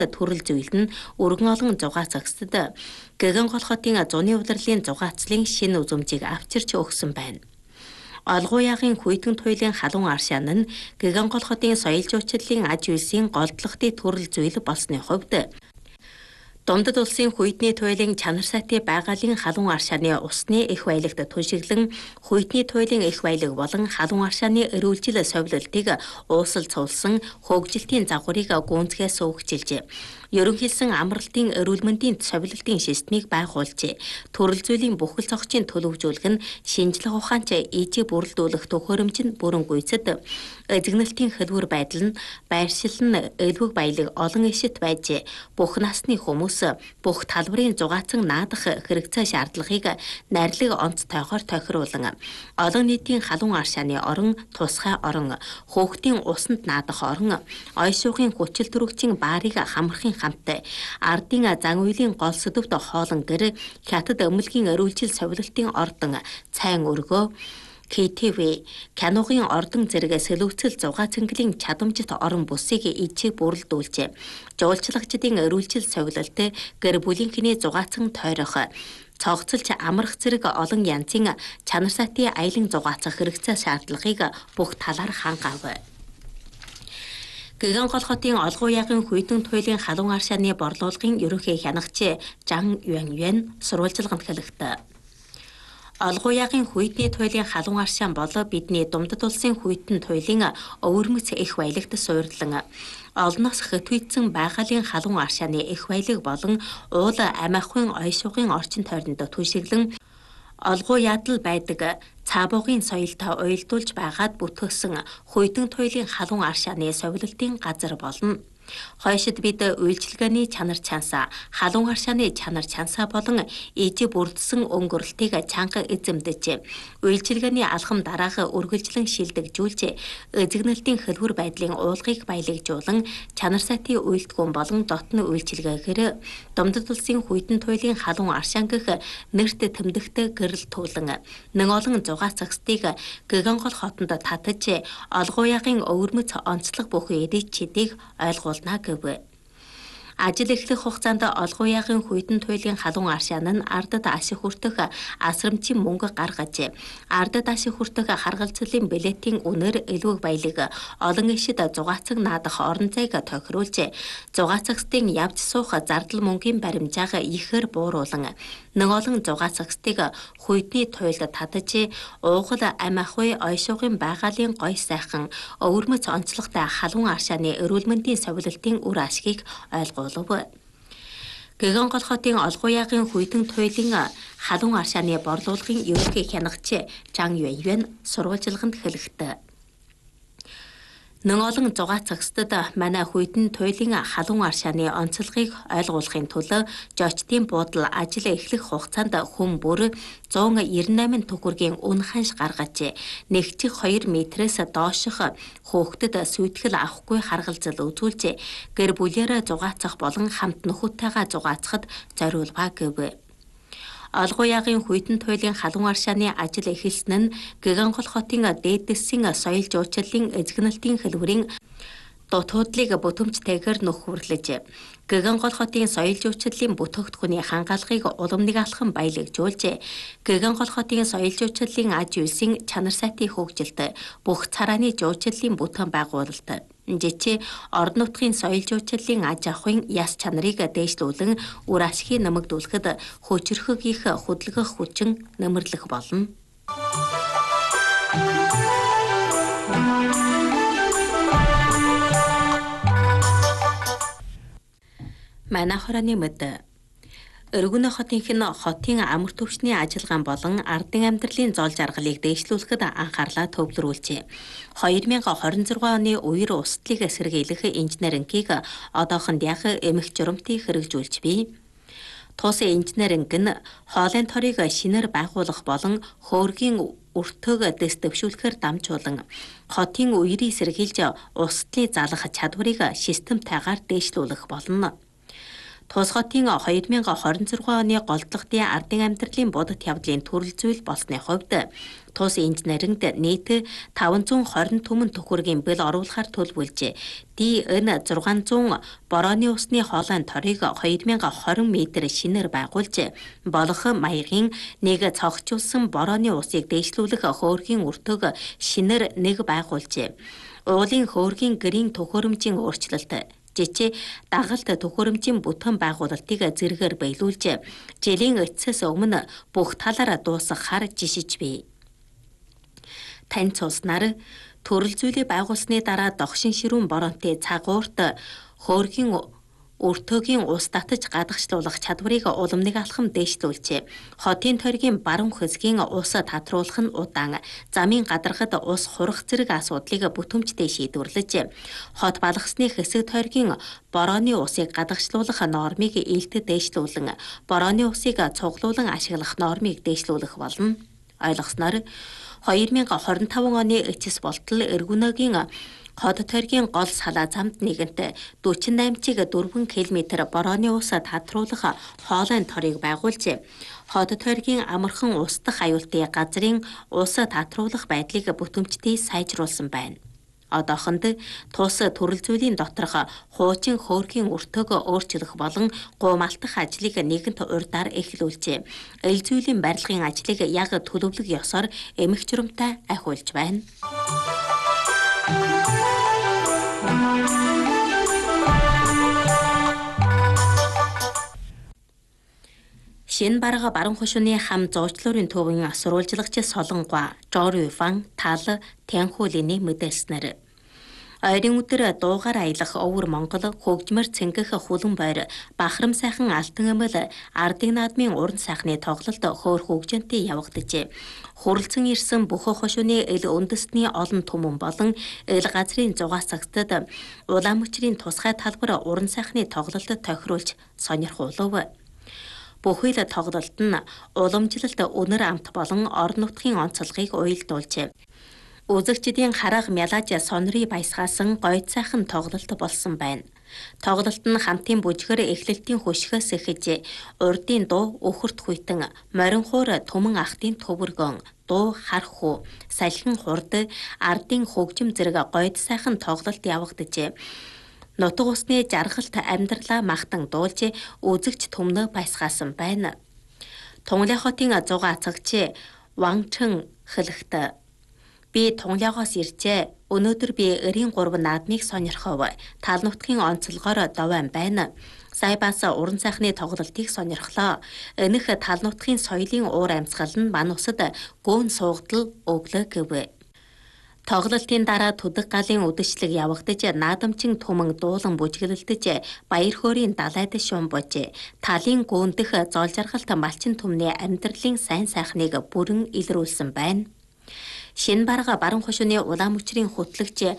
төрөл зүйл нь өргөн олон зугаацагсад Гэгэн гол хотын зуны удирлын зугаацлын шинэ үзмжийг авчирч өгсөн байна. Олгуягийн хүйтэн туйлын халуун аршаан нь Гэгэн гол хотын соёл жуулчлалын аж үйлсийн голдлогын төрөл зүйл болсны хувьд Дундад улсын хүйтний туйлын чанар сайтын байгалийн халуун аршааны усны их баялагт түншиглэн хүйтний туйлын их баялаг болон халуун аршааны эрүүлжил совилолтыг уусал цулсан хөгжилтийн загварыг гүнзгий суугчилжээ. Ерөнхийлсөн амралтын эрүүл мэндийн совилолтын системийг байгуулжээ. Төрөл зүйлийн бүхэл зохицын төлөвжүүлэх нь шинжлэх ухаанч ижи бүрэлдүүлэх төхөөрөмж нь бүрэн гүйцэд эзэгнэлтийн хэлбэр байдал нь байршил нь элбэг баялаг олон ишит байжээ. Бүх насны хүмүүс бүх талбарын зугаацсан наадах хэрэгцээ шаардлагыг найрлаг онцтойгоор тохируулан олон нийтийн халуун аршааны орон, тусгай орон, хөөхтийн усанд наадах орон, ой шуугын хүчил төрөгчийн баарыг хамрахын хамттай ардын зан үйлийн гол сэдвт хоолон гэр хятад өмөлгийн эрүүлжил совилолтын ордон цайн өргөө КТВ киногийн ордон зэрэг сэлүүцэл зугаа цэнгэлийн чадамжит орон бүсийг ижи бүрэлдүүлжээ. Жуулчлагчдын эрүүлжил совилолт гэр бүлийнхний зугаацсан тойрох цогцолж амрах зэрэг олон янзын чанар сайтын аялан зугаацах хэрэгцээ шаардлагыг бүх талаар хангав. Гэгэн гол хотын Олгуягийн хүйтэн туйлын халуун аршааны борлуулгын ерөнхий хянагч Жан Юань сурвалжилганд хэлэхдээ Олгуягийн хүйтний туйлын халуун аршаан бол бидний Дундад улсын хүйтэн туйлын өвөрмөц их баялагт суйрлан олноос хэтвэйтсэн байгалийн халуун аршааны их баялаг болон уул амиахын ой шуугын орчин тойронд түншиглэн Олгуяад л байдаг цаабуугийн соёлтой уялдуулж байгаад бүтгсэн хүйтэн туйлын халуун аршааны совилолтын газар болно. Хойшид бид үйлчилгээний чанар чансаа, халуун аршааны чанар чансаа болон ижи бүрдсэн өнгөрлөлтийг чанга эзэмдэж, үйлчилгээний алхам дараах үргэлжлэн шилдэгжүүлж, эзэгнэлтийн хэлбэр байдлын уулгыг баялагжуулан, чанар сайтын үйлдэгүн болон дотны үйлчилгээгээр Дундад улсын хүйтэн туйлын халуун аршаан гэх нэрт тэмдэгт гэрэл туулан, нэг олон зугаацагсдыг Гэгэн гол хотонд татаж, Олгуягийн өвөрмөц онцлог бүхэн эдичидийг ойлгуулна гэв. Ажил эхлэх хугацаанд Олгуягийн хүйтэн туйлын халуун аршаан нь ардад ашиг хүртэх асрамжийн мөнгө гаргаж, ардад ашиг хүртэх харгалзлын билетийн үнээр элбэг баялаг олон ишид зугаацаг наадах орон зайг тохируулж, зугаацагсдын явж суух зардал мөнгөний баримжааг ихээр бууруулан, нэг олон зугаацагсдыг хүйтний туйлд татаж, уугал амиахуй ой шуугын байгалийн гой сайхан өвөрмөц онцлогтой халуун аршааны эрүүл мэндийн совилолтын үр ашгийг ойлгуулв. Гэгэн гол хотын Олгуягийн хүйтэн туйлын халуун аршааны борлуулгын ерөнхий хянагч Жан Юань сурвалжилганд хэлэхдээ нэг олон зугаацагсдад манай хүйтэн туйлын халуун аршааны онцлогыг ойлгуулахын тулд жочдын буудал ажил эхлэх хугацаанд хүн бүр 198 төгрөгийн үн ханш гаргаж, нэгчих 2 метрээс дооших хөөхдөд сүйтгэл авахгүй харгалзал үзүүлж, гэр бүлээрээ зугаацах болон хамт нөхөдтэйгээ зугаацахад зориулгаа гэв. Олгуягийн хүйтэн туйлын халуун аршааны ажил эхэлсэн нь Гэгэн гол хотын дээдэсийн соёл жуулчлалын эзэгнэлтийн хэлбэрийн дутуудлыг бүтэмжтэйгээр нөхөрлөж, Гэгэн гол хотын соёл жуулчлалын бүтээгдэхүүний хангаалгыг уламныг алхам баялагжуулж, Гэгэн гол хотын соёл жуулчлалын аж үйлсийн чанар сайтын хөгжилт, бүх царааны жуулчлалын бүтээн байгуулалт, жичи орон нутгийн соёл жуулчлалын аж ахуйн яс чанарыг дээшлүүлэн үр ашгийг нэмэгдүүлэхэд хүчрхэг их хөдөлгөх хүчин нэмэрлэх болно. Манай хорооны мэд Өргөнө хотынх нь хотын амар төвчний ажиллагаан болон ардын амьдралын зол жаргалыг дээшлүүлэхэд анхаарлаа төвлөрүүлжээ. 2026 оны үер устдалыг сэргийлэх инженерингийг одоохонд яг эмх журамтыг хэрэгжүүлж бий. Тус инженеринг нь хоолын торыг шинээр байгуулах болон хөөргийн өртөөг дэс дэвшүүлэхээр дамжуулан хотын үерийг сэргийлж устдалыг залгах чадварыг системтайгаар дээшлүүлэх болно. Тус хотын 2026 оны голдлогын ардын амьдралын будад явдлын төрөл зүйл болсны хувьд тус инженеринг нийт 520 түмэн төхөргийн бэл оруулахар төлөвлөжээ. DN 600 борооны усны хоолойн торыг 2020 метр шинээр байгуулж, болох маягийн нэг цогцолсон борооны усыг дээшлүүлэх хөөргийн өртөг шинээр нэг байгуулжээ. Уулын хөөргийн гэрийн төхөөрөмжийн өөрчлөлт жижиг дагалт төхөөрөмжийн бүтээн байгуулалтыг зэрэгээр биелүүлж, жилийн эцэс өмнө бүх талаараа дуусгахаар жишиж бий. Тань цуснаар төрөл зүйлийг байгуулсны дараа догшин ширүүн боронтой цагуурт хөөргийн өртөөгийн ус татаж гадагшлуулах чадварыг уламныг алхам дээшлүүлжээ. Хотын тойргийн баруун хэсгийн ус татруулах нь удаан, замын гадаргад ус хурах зэрэг асуудлыг бүтэмжтэй шийдвэрлэж, хот балгасны хэсэг тойргийн борооны усыг гадагшлуулах нормыг ээлтэд дээшлүүлэн, борооны усыг цуглуулан ашиглах нормыг дээшлүүлэх болно. Ойлгосноор 2025 оны эцэс болтол Эргүнөгийн хот тойргийн гол салаа замд нэгэнт 48-4 км борооны ус татруулах хоолойн торыг байгуулжээ. Хот тойргийн амархан устдах аюултай газрын ус татруулах байдлыг бүтэмжтэй сайжруулсан байна. Одоохонд тус төрөл зүйлийн доторх хуучин хөөргийн өртөг өөрчлөх болон гумалтах ажлыг нэгэнт урьдаар эхлүүлжээ. Эл зүйлийн барилгын ажлыг яг төлөвлөг ёсоор эмх журамтай ахиулж байна. Шинэ бараг баруун хошууны хам зуучлуурын төвийн сурвалжлагч Солонгоо, Жорван, Тал, Тянхуулины мэдээлснээр ойрын өдөр дуугаар аялах өвөр Монгол хөгжмөр цэнгэх хүлэн бойр бахарам сайхан алтан амил ардын наадмын уран сайхны тоглолт хөөр хөгжөнтэй явагдажээ. Хурлцсан ирсэн бүх хошууны эл үндэстний олон түмэн болон эл газрын зугаасагтад Улаанмөчрийн тусгай талбар уран сайхны тоглолт тохируулж сонирхуулв. Бүхэл тоглолт нь уламжлалт өнөр амт болон орон нутгийн онцлогыг уялдуулжээ. Үзэгчдийн хараг мялаж сонрыг баясгаасан гойд сайхан тоглолт болсон байна. Тоглолт нь хамтын бүжгэр эхлэлтийн хөшгөөс эхэж, урдын дуу өхөрт хүйтэн, морин хуур түмэн ахтын төвөргөн, дуу харх хүү, салхин хурд, ардын хөгжим зэрэг гойд сайхан тоглолт явагдажээ. Нутаг усны жаргалт амьдралаа махтан дуулж, үзэгч түмнө баясгаасан байна. Тунгалин хотын зугаа цагч Вангчэн хэлэхдээ би Тунгалиогоос иржээ. Өнөөдөр би 93 наадмыг сонирхов. Тал нутгийн онцлогоор довайн байна. Сая бас уран сайхны тоглолтыг сонирхлоо. Энэх тал нутгийн соёлын уур амьсгал нь мань усад гөөн суугдал өглөө гэв. Тоглолтын дараа төдөг галын үдэшлэг явагдаж, наадамчин түмэн дуулан бүжгэлэлдэж, баяр хөөрийн далайд шумбож, талын гүндэх зол жаргалт малчин түмний амьдралын сайн сайхныг бүрэн илрүүлсэн байна. Шинэ бараг баруун хошууны Улаанмөчрийн хөтлөгч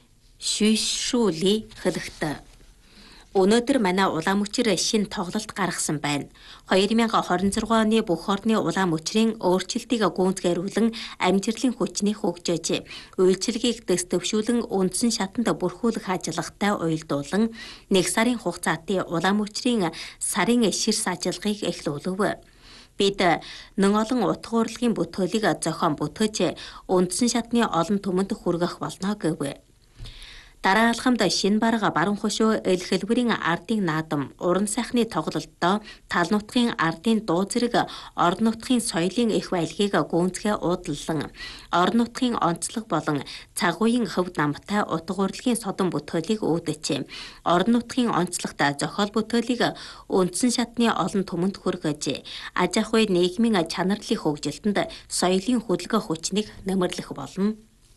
Шүшүли хэлэхдээ өнөөдөр манай Улаанмөчир шинэ тоглолт гаргасан байна. 2026 оны бүх орны Улаанмөчрийн өөрчлөлтийг гүйцэтгүүлэн амжилтын хүчнийг хөгжөөж, үйлчилгээг дэс төвшүүлэн үндсэн шатанд бүрхүүлэх ажиллагаатай уялдуулан нэг сарын хугацаатын Улаанмөчрийн сарын ширс ажиллагааг эхлүүлв. Бид нэн олон утга урлагийн бүтээлийг зохион бүтээж, үндсэн шатны олон түмэнд хүргэх болно гэв. Дараа алхамд шинэ бараг баруун хошуу эл хэлбэрийн ардын наадам, уран сайхны тоглолтоо тал нутгийн ардын дуу зэрэг орон нутгийн соёлын их баялагийг гүйцэтгэе уудлан, орон нутгийн онцлог болон цаг үеийн хөвд намтай утга урлагийн содон бүтээлийг үүдэж, орон нутгийн онцлогтой зохиол бүтээлийг үндсэн шатны олон түмэнд хүргэж, аж ахуй нийгмийн чанарлын хөгжилтөнд соёлын хөдөлгөөн хүчнийг нэмэрлэх болно.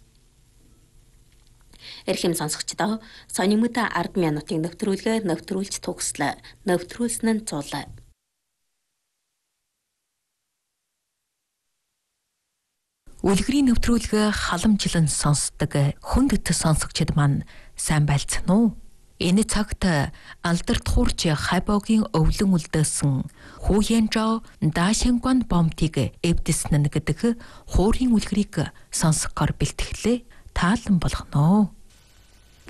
Эрхэм сонсогчдоо, сонирмот 10 минутын нэвтрүүлгээ нэвтрүүлж төгслөө. Нэвтрүүлсэн нь цул. Үлгэрийн нэвтрүүлгээ халамжлан сонсдог хүндэт сонсогчид маань сайн байлцсан уу? Энэ цагт алдарт хурж хайбогийн өвлөн үлдээсэн Хуянжоо Дашингван бомтыг эвдэснэ гэдэг хуурийн үлгэрийг сонсохоор бэлтгэлээ. Таалан болгоно.